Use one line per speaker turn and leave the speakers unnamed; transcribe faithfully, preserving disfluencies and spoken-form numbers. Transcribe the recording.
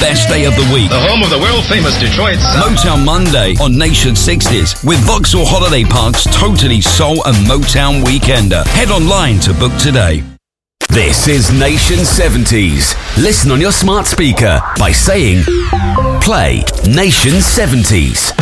best day of the week.
The home of the world-famous Detroit sound.
Motown Monday on Nation sixties with Vauxhall Holiday Park's Totally Soul and Motown Weekender. Head online to book today.
This is Nation seventies. Listen on your smart speaker by saying, play Nation seventies.